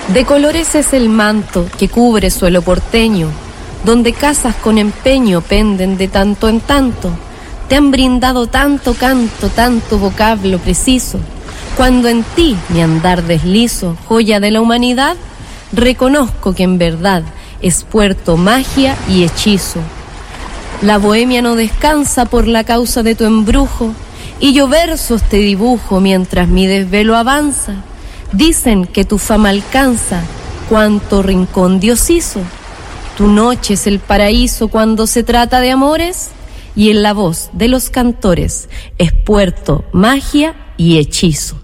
De colores es el manto que cubre suelo porteño, donde casas con empeño penden de tanto en tanto. Te han brindado tanto canto, tanto vocablo preciso. Cuando en ti mi andar deslizo, joya de la humanidad, reconozco que en verdad es puerto magia y hechizo. La bohemia no descansa por la causa de tu embrujo, y yo versos te dibujo mientras mi desvelo avanza. Dicen que tu fama alcanza cuanto rincón Dios hizo. Tu noche es el paraíso cuando se trata de amores, y en la voz de los cantores es puerto, magia y hechizo.